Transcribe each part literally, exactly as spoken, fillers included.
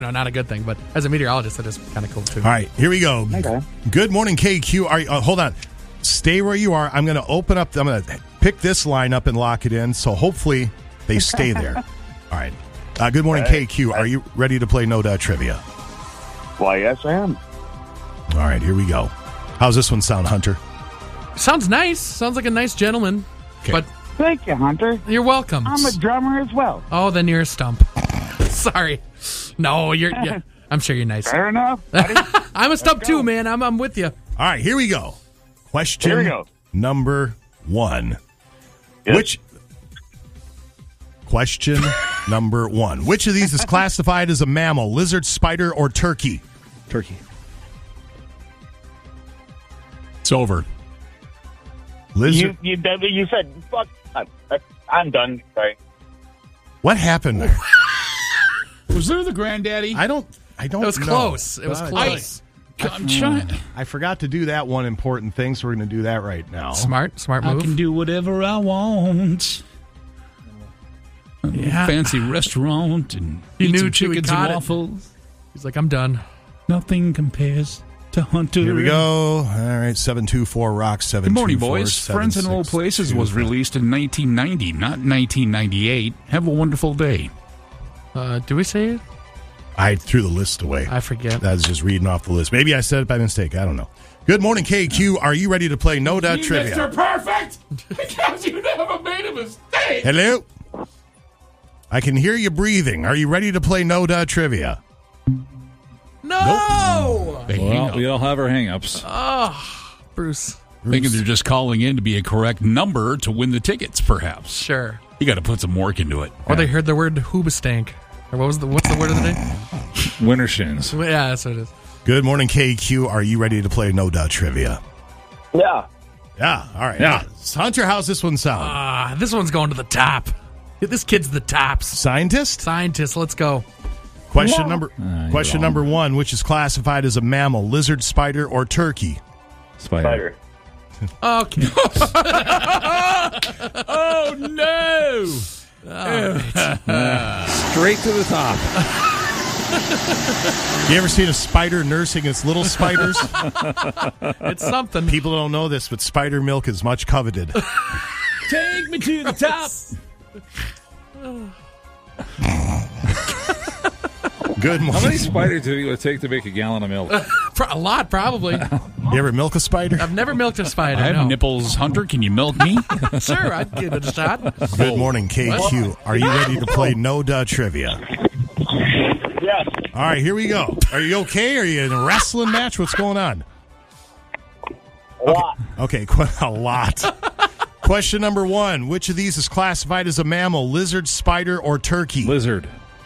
No, not a good thing, but as a meteorologist, that is kind of cool, too. All right, here we go. Okay. Good morning, K Q. Are you, uh, hold on. Stay where you are. I'm going to open up. I'm going to pick this line up and lock it in, so hopefully they stay there. All right. Uh, good morning, Hey. K Q. Are you ready to play No Duh Trivia? Why, yes, I am. All right, here we go. How's this one sound, Hunter? Sounds nice. Sounds like a nice gentleman. Okay. But Thank you, Hunter. you're welcome. I'm a drummer as well. Oh, then you're a stump. Sorry. No, you're. Yeah, I'm sure you're nice. Fair enough, buddy. I'm a stump go. too, man. I'm I'm with you. All right, here we go. Question Here we go. number one. Yes. Which question number one? Which of these is classified as a mammal? Lizard, spider, or turkey? Turkey. It's over. Lizard. You, you, you said, fuck. I'm, I'm done. Sorry. What happened there? Was there the granddaddy? I don't. I don't. It was know. close. It was Uh, close. I'm trying. I forgot to do that one important thing, so we're going to do that right now. Smart, smart I move. can do whatever I want. A little Yeah. fancy restaurant and He eat knew some Chewy chickens and caught it. waffles. He's like, I'm done. Nothing compares to Hunter. Here we go. All right, seven two four rock seven. Good morning, boys. Friends in Low Places was released in nineteen ninety, not nineteen ninety-eight. Have a wonderful day. Uh, do we say it? I threw the list away. I forget. I was just reading off the list. Maybe I said it by mistake. I don't know. Good morning, K Q. Are you ready to play No Duh Trivia? Mister Perfect! Because you never made a mistake! Hello? I can hear you breathing. Are you ready to play No Duh Trivia? No! They hang Well, up. we all have our hang-ups. Oh, Bruce. Thinking they're just calling in to be a correct number to win the tickets, perhaps. Sure. You got to put some work into it. Or they heard the word hoobastank. Or what was the what's the word of the day? Winter shins. Well, yeah, that's what it is. Good morning, K Q. Are you ready to play No Duh Trivia? Yeah. Yeah. All right. Yeah. Hunter, how's this one sound? Ah, this one's going to the top. This kid's the tops. Scientist? Scientist, let's go. Question number you're question wrong. number one, which is classified as a mammal, lizard, spider, or turkey? Spider. Spider. Okay. Oh, no! Straight to the top. You ever seen a spider nursing its little spiders? It's something. People don't know this, but spider milk is much coveted. Take me to the top! Good How many morning. spiders do you take to make a gallon of milk? Pro- a lot, probably. You ever milk a spider? I've never milked a spider. I have no. nipples, Hunter. Can you milk me? Sure, I'd give it a shot. Good morning, K Q. Are you ready to play No Duh Trivia? Yes. All right, here we go. Are you okay? Are you in a wrestling match? What's going on? A lot. Okay, qu- a lot. Question number one. Which of these is classified as a mammal, lizard, spider, or turkey? Lizard.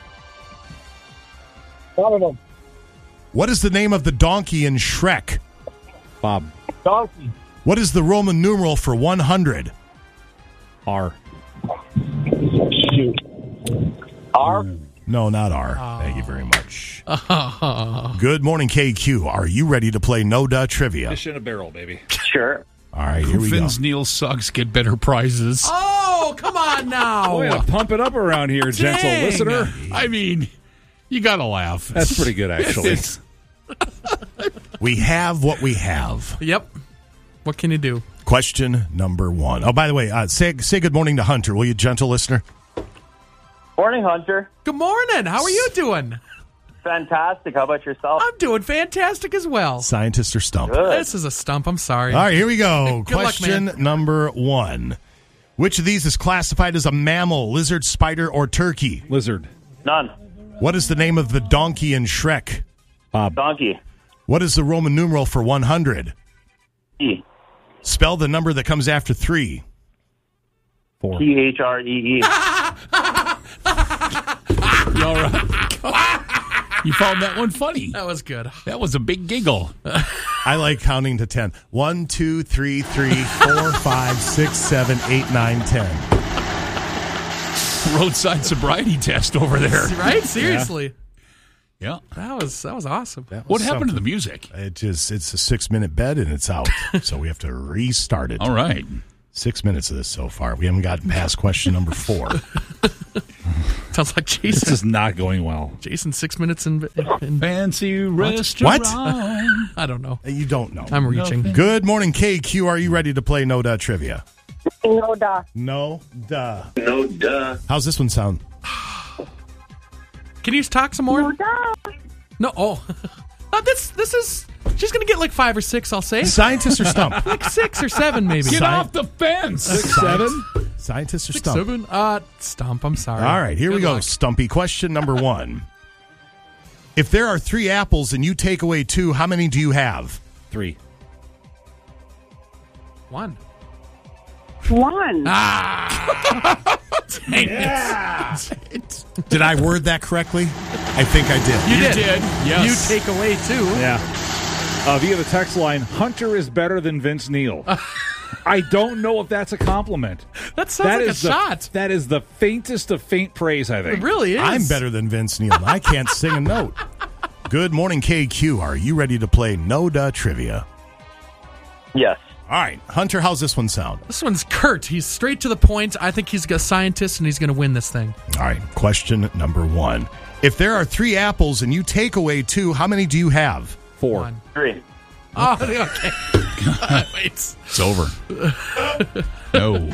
One of them. What is the name of the donkey in Shrek? Bob. Donkey. What is the Roman numeral for one hundred? R. Shoot. R. No, not R. Thank you very much. Good morning, K Q. Are you ready to play No Duh Trivia? Fish in a barrel, baby. Sure. All right, here we go. Fins Neil Suggs get better prizes. Oh, come on now. Way to pump it up around here, gentle Dang. listener. I mean, you got to laugh. That's pretty good, actually. It's- We have what we have. Yep. What can you do? Question number one. Oh, by the way, uh, say say good morning to Hunter, will you, gentle listener? Morning, Hunter. Good morning. How are you doing? Fantastic. How about yourself? I'm doing fantastic as well. Scientist or stump? Good. This is a stump. I'm sorry. All right, here we go. Good luck, Question man. number one. Which of these is classified as a mammal, lizard, spider, or turkey? Lizard. None. What is the name of the donkey in Shrek? Bob. Donkey. What is the Roman numeral for one hundred? E. Spell the number that comes after three. Four. T H R E E. You all right? You found that one funny. That was good. That was a big giggle. I like counting to ten. One, two, three, three, four, five, six, seven, eight, nine, ten. Roadside sobriety test over there. Right? Seriously. Yeah. That was that was awesome. That What was happened to the something. music? It just it's a six minute bed and it's out, so we have to restart it. All right. Six minutes of this so far. We haven't gotten past question number four. Sounds like This Jason. is not going well. Jason, six minutes in. in Fancy restaurant. What? I don't know. You don't know. I'm reaching. Nothing. Good morning, K Q. Are you ready to play No Duh Trivia? No duh. No Duh. No duh. How's this one sound? Can you talk some more? No duh. No. Oh, uh, this this is. She's gonna get like five or six. I'll say Scientist or stump? like six or seven maybe. Get Sci- off the fence. Six, seven? Scientist or Six, stump? seven. Uh, stump. I'm sorry. All right, here we Good go. luck. Stumpy. Question number one. If there are three apples and you take away two, how many do you have? Three. One. One. Ah. Dang it. Did I word that correctly? I think I did. You, You did. did, yes. You take away two. Yeah. Uh, via the text line, Hunter is better than Vince Neil. I don't know if that's a compliment. That sounds That like a is the, shot. That is the faintest of faint praise, I think. It really is. I'm better than Vince Neil. I can't sing a note. Good morning, K Q. Are you ready to play No Duh Trivia? Yes. All right, Hunter, how's this one sound? This one's Kurt. He's straight to the point. I think he's a scientist and he's going to win this thing. All right, question number one. If there are three apples and you take away two, how many do you have? Four. One. Three. Oh, okay. Wait. It's over. No.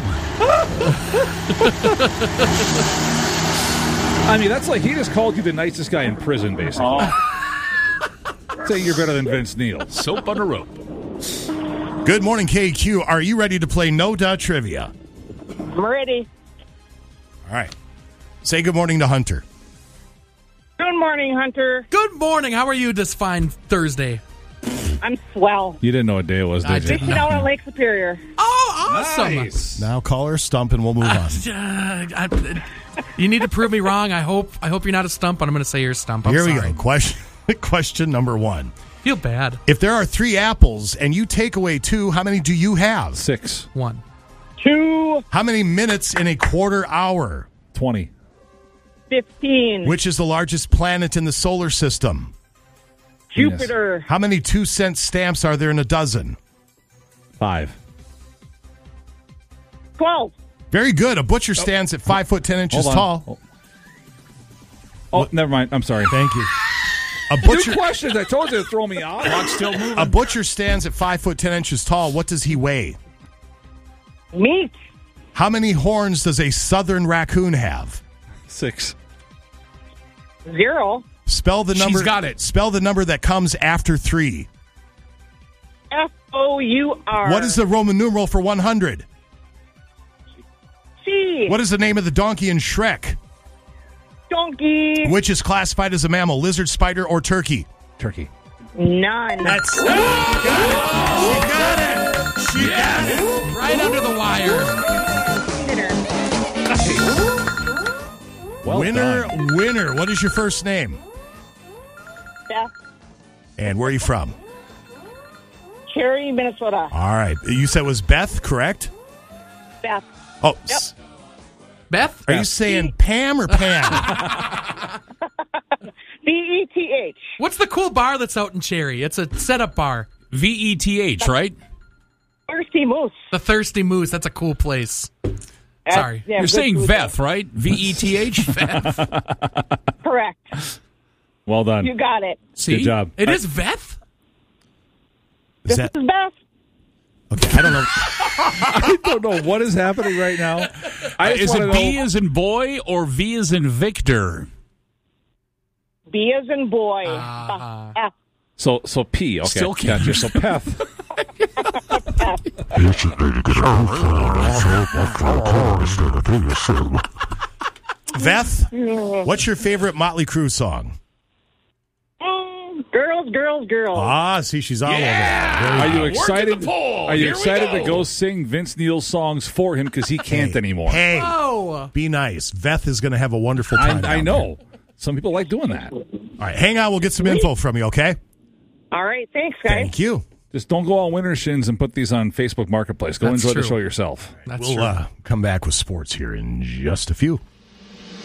I mean, that's like he just called you the nicest guy in prison, basically. Saying you're better than Vince Neil. Soap on a rope. Good morning, K Q. Are you ready to play No Duh Trivia? I'm ready. All right. Say good morning to Hunter. Good morning, Hunter. Good morning. How are you this fine Thursday? I'm swell. You didn't know what day it was, I did you? did Fishing out on Lake Superior. Oh, awesome. Nice. Now call her Stump and we'll move on. Uh, I, you need to prove me wrong. I hope I hope you're not a stump, but I'm going to say you're a stump. I'm Here we sorry. go. Question, question number one. Feel bad. If there are three apples and you take away two, how many do you have? Six. One. Two How many minutes in a quarter hour? Twenty. fifteen. Which is the largest planet in the solar system? Jupiter. How many two-cent stamps are there in a dozen? Five. Twelve. Very good. A butcher stands at five foot ten inches Hold on. tall. Oh, oh never mind. I'm sorry. Thank you. A Two butcher, questions. I told you to throw me off. Clock's still moving. a butcher stands at five foot ten inches tall. What does he weigh? Meat. How many horns does a southern raccoon have? Six. Zero. Spell the She's number. got it. Spell the number that comes after three. F O U R. What is the Roman numeral for one hundred? C? What is the name of the donkey in Shrek? Donkey. Which is classified as a mammal, lizard, spider, or turkey? Turkey. None. That's she got it. She got it. Right under the wire. Well winner, done. winner. What is your first name? Beth. And where are you from? Cherry, Minnesota. All right. You said it was Beth, correct? Beth. Oh, Yep. s- Beth? are you saying Pam or Pam? B E T H. What's the cool bar that's out in Cherry? It's a setup bar. V E T H, right? Thirsty Moose. The Thirsty Moose. That's a cool place. That's- Sorry. yeah, You're good saying food Veth, right? V E T H? Beth. there. Correct. Well done. You got it. See? Good job. It is Veth? Is This that is Beth. okay? I don't know. I don't know what is happening right now. I just Is wanna it B know- as in boy or V as in Victor? B as in boy. Ah. F. So so P. Okay. Still can't. Gotcha. So Peth. Veth, what's your favorite Motley Crue song? Mm, girls, girls, girls. Ah, see, she's all Yeah! over. Are you Working excited? the poll. Are you Here we excited to go. go sing Vince Neil's songs for him because he can't Hey, anymore? Hey, Oh. be nice. Veth is going to have a wonderful time. I, I down know. Some people like doing that. there. All right, hang on. We'll get some info from you, okay? All right. Thanks, guys. Thank you. Just don't go on winter shins and put these on Facebook Marketplace. Go That's enjoy the true. show yourself. That's We'll true. uh, come back with sports here in just a few.